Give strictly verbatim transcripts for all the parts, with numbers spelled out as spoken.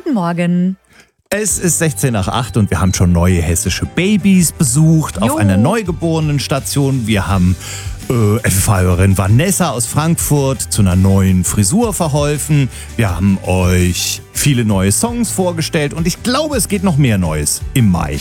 Guten Morgen. Es ist sechzehn nach acht und wir haben schon neue hessische Babys besucht auf Jo. einer Neugeborenenstation. Wir haben äh, F F H-Hörerin Vanessa aus Frankfurt zu einer neuen Frisur verholfen. Wir haben euch viele neue Songs vorgestellt und ich glaube, es geht noch mehr Neues im Mai.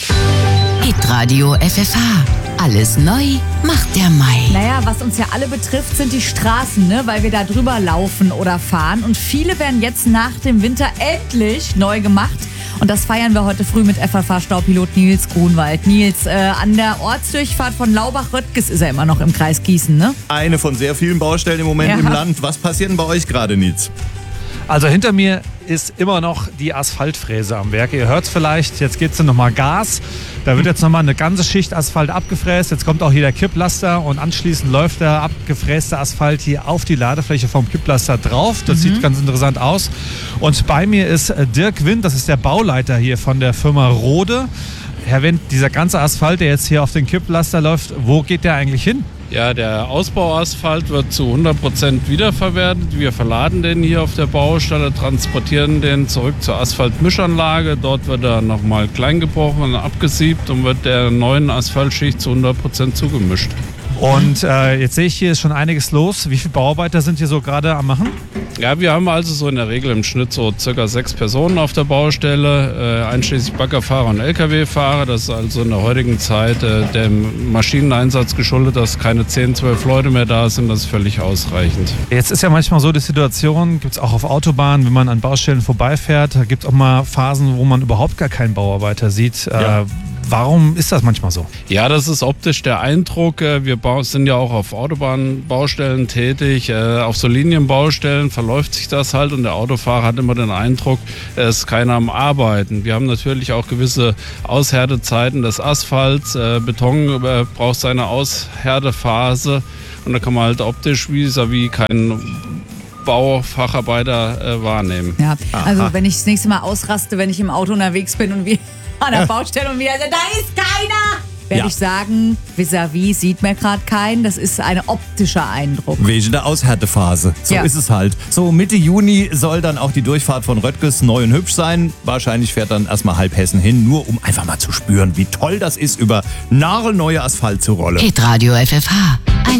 Hitradio F F H. Alles neu macht der Mai. Naja, was uns ja alle betrifft, sind die Straßen, ne? Weil wir da drüber laufen oder fahren. Und viele werden jetzt nach dem Winter endlich neu gemacht. Und das feiern wir heute früh mit F F H-Staupilot Nils Grunwald. Nils, äh, an der Ortsdurchfahrt von Laubach-Röttges ist er immer noch im Kreis Gießen, ne? Eine von sehr vielen Baustellen im Moment Ja. im Land. Was passiert denn bei euch gerade, Nils? Also hinter mir ist immer noch die Asphaltfräse am Werk. Ihr hört es vielleicht, jetzt geht es nochmal Gas. Da wird jetzt nochmal eine ganze Schicht Asphalt abgefräst. Jetzt kommt auch hier der Kipplaster und anschließend läuft der abgefräste Asphalt hier auf die Ladefläche vom Kipplaster drauf. Das mhm. sieht ganz interessant aus. Und bei mir ist Dirk Wind, das ist der Bauleiter hier von der Firma Rode. Herr Wind, dieser ganze Asphalt, der jetzt hier auf den Kipplaster läuft, wo geht der eigentlich hin? Ja, der Ausbauasphalt wird zu hundert Prozent wiederverwertet. Wir verladen den hier auf der Baustelle, transportieren den zurück zur Asphaltmischanlage. Dort wird er nochmal klein gebrochen und abgesiebt und wird der neuen Asphaltschicht zu hundert Prozent zugemischt. Und äh, jetzt sehe ich, hier ist schon einiges los. Wie viele Bauarbeiter sind hier so gerade am Machen? Ja, wir haben also so in der Regel im Schnitt so circa sechs Personen auf der Baustelle, äh, einschließlich Baggerfahrer und L K W-Fahrer. Das ist also in der heutigen Zeit äh, dem Maschineneinsatz geschuldet, dass keine zehn, zwölf Leute mehr da sind. Das ist völlig ausreichend. Jetzt ist ja manchmal so die Situation, gibt es auch auf Autobahnen, wenn man an Baustellen vorbeifährt, da gibt es auch mal Phasen, wo man überhaupt gar keinen Bauarbeiter sieht. Ja. Äh, Warum ist das manchmal so? Ja, das ist optisch der Eindruck. Wir sind ja auch auf Autobahnbaustellen tätig. Auf so Linienbaustellen verläuft sich das halt und der Autofahrer hat immer den Eindruck, es ist keiner am Arbeiten. Wir haben natürlich auch gewisse Aushärtezeiten des Asphalts. Beton braucht seine Aushärtephase und da kann man halt optisch vis-à-vis keinen Baufacharbeiter äh, wahrnehmen. Ja, also Aha. wenn ich das nächste Mal ausraste, wenn ich im Auto unterwegs bin und wir an der Baustelle und wieder, da ist keiner, werde Ja. ich sagen, vis-à-vis sieht man gerade keinen. Das ist ein optischer Eindruck. Wegen der Aushärtephase. So Ja. ist es halt. So Mitte Juni soll dann auch die Durchfahrt von Röttges neu und hübsch sein. Wahrscheinlich fährt dann erstmal halb Hessen hin, nur um einfach mal zu spüren, wie toll das ist, über nagelneue Asphalt zu rollen. Hitradio F F H.